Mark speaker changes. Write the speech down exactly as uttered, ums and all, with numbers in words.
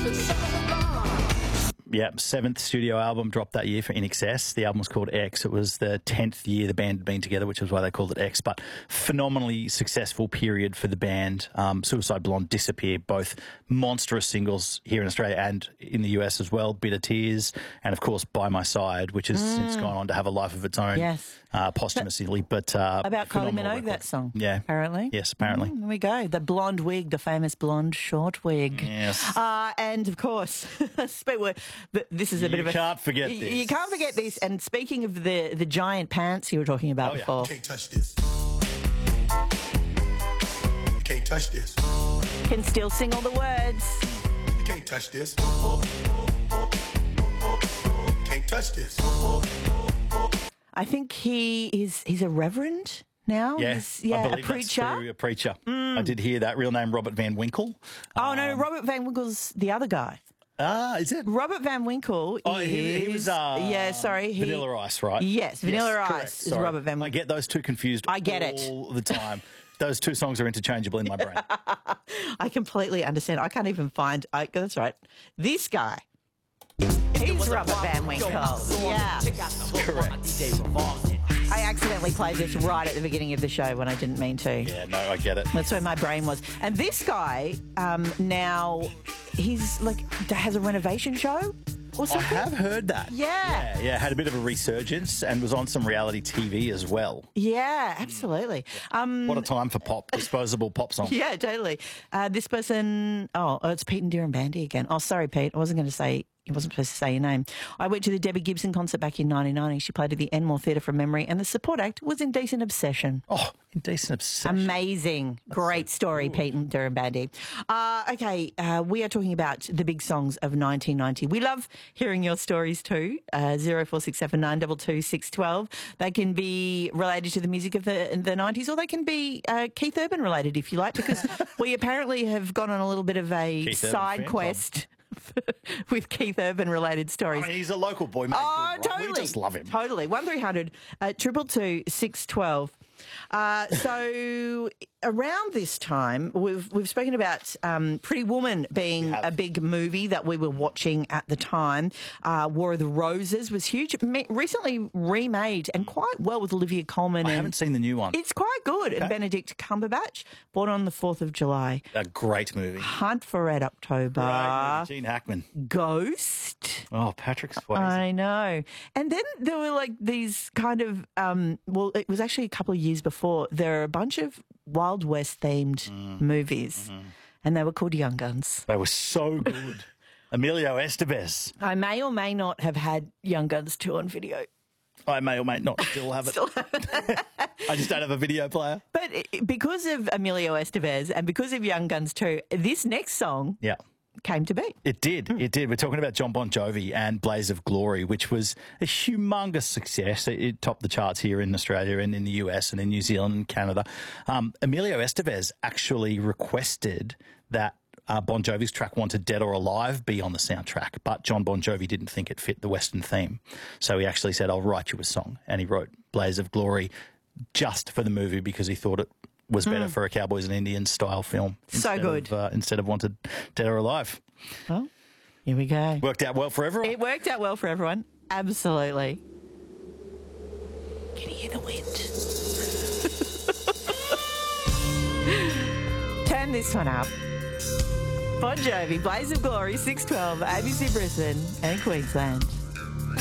Speaker 1: Yeah, seventh studio album dropped that year for I N X S. The album was called X. It was the tenth year the band had been together, which is why they called it X. But phenomenally successful period for the band. Um, Suicide Blonde, Disappear, both monstrous singles here in Australia and in the U S as well. Bitter Tears, and of course By My Side, which has mm. since gone on to have a life of its own.
Speaker 2: Yes.
Speaker 1: Uh, posthumously, but uh,
Speaker 2: about Kylie Minogue, record. That song.
Speaker 1: Yeah,
Speaker 2: apparently.
Speaker 1: Yes, apparently.
Speaker 2: Mm, there we go. The blonde wig, the famous blonde short wig.
Speaker 1: Yes.
Speaker 2: Uh, and of course, this is a bit
Speaker 1: you
Speaker 2: of a.
Speaker 1: You can't forget this.
Speaker 2: You can't forget this. And speaking of the the giant pants you were talking about
Speaker 1: oh, yeah.
Speaker 2: before.
Speaker 3: You can't touch this. You can't touch this.
Speaker 2: Can still sing all the words.
Speaker 3: You can't touch this. You can't touch this.
Speaker 2: I think he is he's a reverend now.
Speaker 1: Yeah,
Speaker 2: he's, yeah,
Speaker 1: I believe
Speaker 2: a preacher.
Speaker 1: That's true, a preacher.
Speaker 2: Mm.
Speaker 1: I did hear that. Real name Robert Van Winkle.
Speaker 2: Oh
Speaker 1: um,
Speaker 2: no, Robert Van Winkle's the other guy.
Speaker 1: Ah, is it?
Speaker 2: Robert Van Winkle
Speaker 1: oh,
Speaker 2: is...
Speaker 1: He, he was... Uh,
Speaker 2: yeah, sorry. He,
Speaker 1: Vanilla Ice, right?
Speaker 2: Yes, Vanilla
Speaker 1: yes,
Speaker 2: Ice
Speaker 1: correct.
Speaker 2: is
Speaker 1: Sorry.
Speaker 2: Robert Van Winkle.
Speaker 1: I get those two confused
Speaker 2: I get
Speaker 1: all
Speaker 2: it.
Speaker 1: the time. Those two songs are interchangeable in my brain.
Speaker 2: I completely understand. I can't even find... I, that's right. This guy... He's Robert Van Winkle. Yeah.
Speaker 1: Correct.
Speaker 2: I accidentally played this right at the beginning of the show when I didn't mean to.
Speaker 1: Yeah, no, I get it.
Speaker 2: That's where my brain was. And this guy um, now, he's like, has a renovation show or something.
Speaker 1: I have heard that.
Speaker 2: Yeah.
Speaker 1: Yeah, yeah, had a bit of a resurgence and was on some reality T V as well.
Speaker 2: Yeah, absolutely. Um,
Speaker 1: what a time for pop, disposable pop songs.
Speaker 2: Yeah, totally. Uh, this person, oh, oh, it's Pete and Darren Bandy again. Oh, sorry, Pete. I wasn't going to say... He wasn't supposed to say your name. I went to the Debbie Gibson concert back in nineteen ninety. She played at the Enmore Theatre from memory, and the support act was Indecent Obsession.
Speaker 1: Oh, Indecent Obsession.
Speaker 2: Amazing. That's Great so story, cool. Pete and Darren Bandy. Uh, okay, uh, we are talking about the big songs of nineteen ninety. We love hearing your stories too. Uh, zero four six seven nine two two six one two. They can be related to the music of the, the nineties, or they can be uh, Keith Urban related, if you like, because we apparently have gone on a little bit of a Keith side quest. With Keith Urban related stories.
Speaker 1: I mean, he's a local boy, mate.
Speaker 2: Oh,
Speaker 1: good, right?
Speaker 2: totally.
Speaker 1: We just love him.
Speaker 2: Totally. one three hundred uh, two two two six one two. Uh, so around this time, we've we've spoken about um, Pretty Woman being a big movie that we were watching at the time. Uh, War of the Roses was huge. Me- recently remade and quite well with Olivia Colman.
Speaker 1: I
Speaker 2: and
Speaker 1: haven't seen the new one.
Speaker 2: It's quite good. Okay. And Benedict Cumberbatch, born on the fourth of July.
Speaker 1: A great movie.
Speaker 2: Hunt for Red October.
Speaker 1: Right, Gene Hackman.
Speaker 2: Ghost.
Speaker 1: Oh, Patrick Swayze.
Speaker 2: I know. And then there were like these kind of, um, well, it was actually a couple of years before, there are a bunch of Wild West themed mm. movies, mm-hmm. and they were called Young Guns.
Speaker 1: They were so good. Emilio Estevez.
Speaker 2: I may or may not have had Young Guns two on video.
Speaker 1: I may or may not still have it.
Speaker 2: Still have it.
Speaker 1: I just don't have a video player.
Speaker 2: But because of Emilio Estevez and because of Young Guns two, this next song...
Speaker 1: Yeah.
Speaker 2: came to be.
Speaker 1: It did. Mm. It did. We're talking about John Bon Jovi and Blaze of Glory, which was a humongous success. It, it topped the charts here in Australia and in the U S and in New Zealand and Canada. Um, Emilio Estevez actually requested that uh, Bon Jovi's track Wanted Dead or Alive be on the soundtrack, but John Bon Jovi didn't think it fit the Western theme. So he actually said, I'll write you a song. And he wrote Blaze of Glory just for the movie because he thought it was better mm. for a Cowboys and Indians style film.
Speaker 2: So good.
Speaker 1: Of, uh, instead of Wanted Dead or Alive.
Speaker 2: Well, here we go.
Speaker 1: Worked out well for everyone.
Speaker 2: It worked out well for everyone. Absolutely. Can you hear the wind? Turn this one up. Bon Jovi, Blaze of Glory, six twelve, A B C Brisbane and Queensland.